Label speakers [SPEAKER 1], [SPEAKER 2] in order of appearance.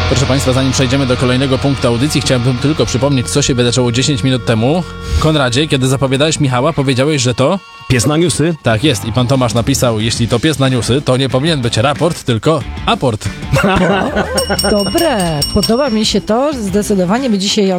[SPEAKER 1] Proszę Państwa, zanim przejdziemy do kolejnego punktu audycji, chciałbym tylko przypomnieć, co się wydarzyło 10 minut temu. Konradzie, kiedy zapowiadałeś Michała, powiedziałeś, że to...
[SPEAKER 2] Pies na newsy?
[SPEAKER 1] Tak jest. I pan Tomasz napisał, jeśli to pies na newsy, to nie powinien być raport, tylko aport.
[SPEAKER 3] Dobre, podoba mi się to. Zdecydowanie my dzisiaj o